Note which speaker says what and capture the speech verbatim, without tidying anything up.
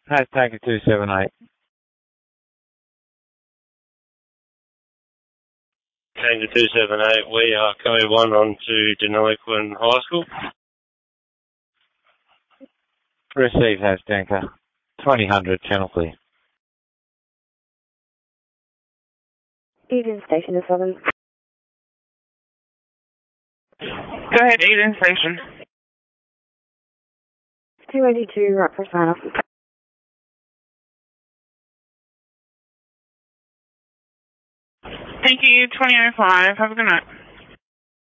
Speaker 1: Hi, Tanker two seven eight.
Speaker 2: Tanker two seven eight, we are code one on to Deniliquin High School.
Speaker 1: Receive has Tanker. twenty hundred, channel clear.
Speaker 3: Eden Station is seven.
Speaker 4: Go ahead, Eden Station.
Speaker 3: two eighty-two, right for sign off.
Speaker 4: Thank you, twenty oh five. Have a good night.